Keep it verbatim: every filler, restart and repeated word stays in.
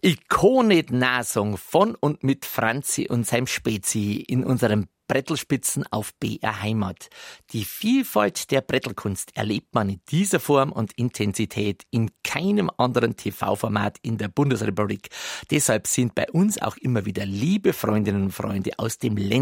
Ich kann nicht nein sagen von und mit Franzi und seinem Spezi in unserem Brettelspitzen auf B R Heimat. Die Vielfalt der Brettelkunst erlebt man in dieser Form und Intensität in keinem anderen T V-Format in der Bundesrepublik. Deshalb sind bei uns auch immer wieder liebe Freundinnen und Freunde aus dem ländlichen